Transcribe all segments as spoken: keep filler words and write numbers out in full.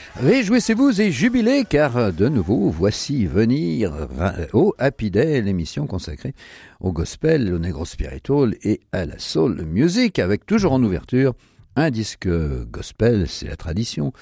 Réjouissez-vous et jubilez car de nouveau voici venir au Happy Day, l'émission consacrée au gospel, au negro spiritual et à la soul music, avec toujours en ouverture un disque gospel, c'est la tradition,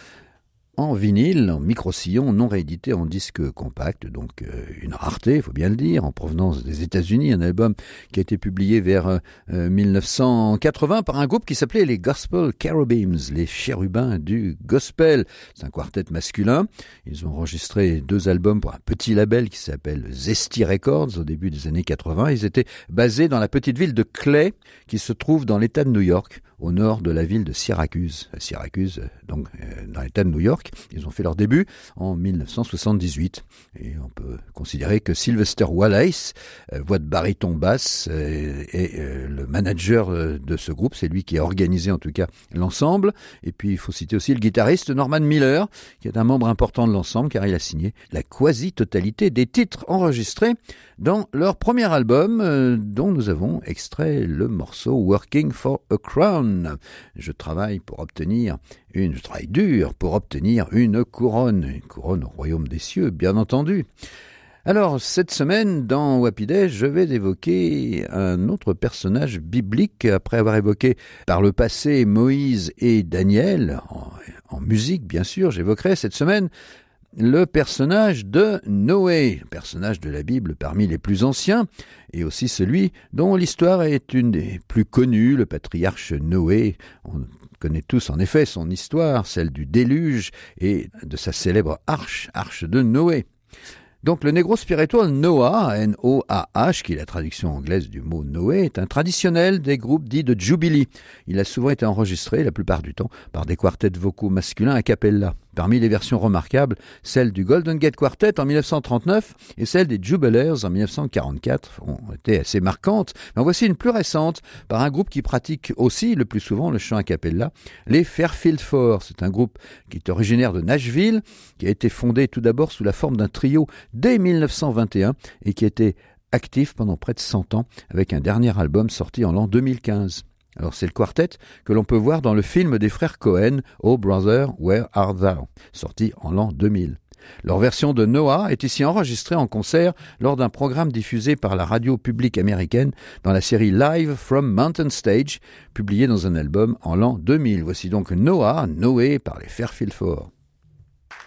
en vinyle, en micro-sillon, non réédité en disque compact, donc euh, une rareté, il faut bien le dire, en provenance des États-Unis, un album qui a été publié vers euh, dix-neuf cent quatre-vingts par un groupe qui s'appelait les Gospel Cherubims, les chérubins du gospel. C'est un quartet masculin. Ils ont enregistré deux albums pour un petit label qui s'appelle Zesty Records au début des années quatre-vingts. Ils étaient basés dans la petite ville de Clay, qui se trouve dans l'État de New York, au nord de la ville de Syracuse. Syracuse, donc euh, dans l'État de New York. Ils ont fait leur début en dix-neuf cent soixante-dix-huit. Et on peut considérer que Sylvester Wallace, euh, voix de baryton basse, euh, est euh, le manager euh, de ce groupe. C'est lui qui a organisé en tout cas l'ensemble. Et puis il faut citer aussi le guitariste Norman Miller, qui est un membre important de l'ensemble car il a signé la quasi-totalité des titres enregistrés dans leur premier album, euh, dont nous avons extrait le morceau Working for a Crown. Je travaille pour obtenir une, je travaille dur pour obtenir une couronne, une couronne au royaume des cieux, bien entendu. Alors, cette semaine, dans Happy Day, je vais évoquer un autre personnage biblique, après avoir évoqué par le passé Moïse et Daniel, en, en musique bien sûr, j'évoquerai cette semaine le personnage de Noé, personnage de la Bible parmi les plus anciens, et aussi celui dont l'histoire est une des plus connues, le patriarche Noé. On connaît tous en effet son histoire, celle du déluge et de sa célèbre arche, arche de Noé. Donc le negro spiritual Noah, N O A H, qui est la traduction anglaise du mot Noé, est un traditionnel des groupes dits de Jubilee. Il a souvent été enregistré, la plupart du temps, par des quartets vocaux masculins a cappella. Parmi les versions remarquables, celle du Golden Gate Quartet en dix-neuf cent trente-neuf et celle des Jubileers en dix-neuf cent quarante-quatre ont été assez marquantes. Mais en voici une plus récente, par un groupe qui pratique aussi le plus souvent le chant a cappella, les Fairfield Four. C'est un groupe qui est originaire de Nashville, qui a été fondé tout d'abord sous la forme d'un trio dès dix-neuf cent vingt et un et qui a été actif pendant près de cent ans avec un dernier album sorti en l'an deux mille quinze. Alors c'est le quartet que l'on peut voir dans le film des frères Cohen, Oh Brother, Where Art Thou, sorti en l'an deux mille. Leur version de Noah est ici enregistrée en concert lors d'un programme diffusé par la radio publique américaine dans la série Live from Mountain Stage, publié dans un album en l'an deux mille. Voici donc Noah, Noé par les Fairfield Four.